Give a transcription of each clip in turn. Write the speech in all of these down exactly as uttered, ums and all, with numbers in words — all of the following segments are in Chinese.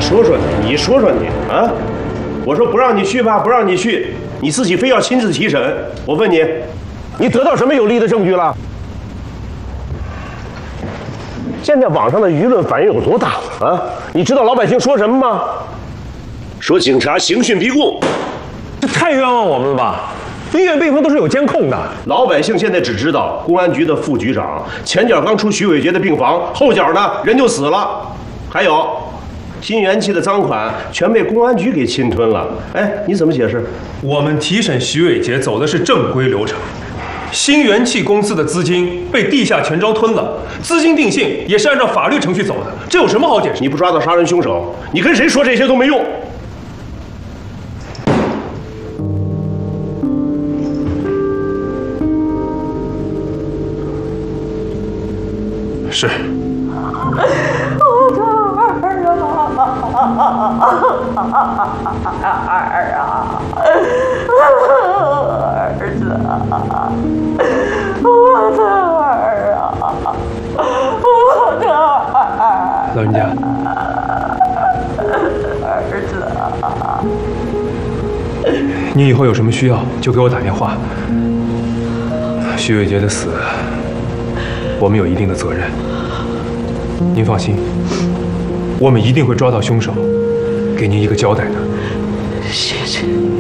说说你，你说说你啊！我说不让你去吧，不让你去，你自己非要亲自提审。我问你，你得到什么有力的证据了？现在网上的舆论反应有多大啊？你知道老百姓说什么吗？说警察刑讯逼供， 这太冤枉我们了吧？医院背后都是有监控的。 老百姓现在只知道公安局的副局长前脚刚出徐伟杰的病房，后脚呢人就死了。还有，新元气的赃款全被公安局给侵吞了。哎，你怎么解释？ 我们提审徐伟杰走的是正规流程，新元气公司的资金被地下钱庄吞了，资金定性也是按照法律程序走的，这有什么好解释？ 你不抓到杀人凶手，你跟谁说这些都没用。 是。 我的儿啊，儿啊，儿子啊，我的儿啊，我的儿。 老人家， 儿子啊， 您以后有什么需要就给我打电话。徐伟杰的死，我们有一定的责任。您放心，我们一定会抓到凶手，给您一个交代的。 谢谢。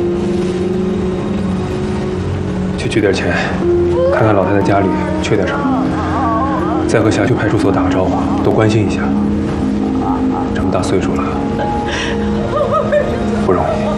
去取点钱，看看老太太家里缺点什么，再和辖区派出所打个招呼，多关心一下。这么大岁数了，不容易。